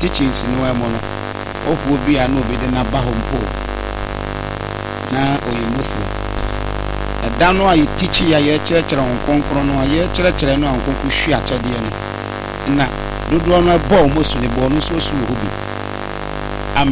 teachings no e mo no ofu obi a no obi de na ba hompo na oyi muslim da no a teach ya ye kyerɛkyerɛ nkonkron no a ye kyerɛkyerɛ no a nkonkron hwi akyɛde no na dodo no bɔ mo so ne bɔ no so so hobi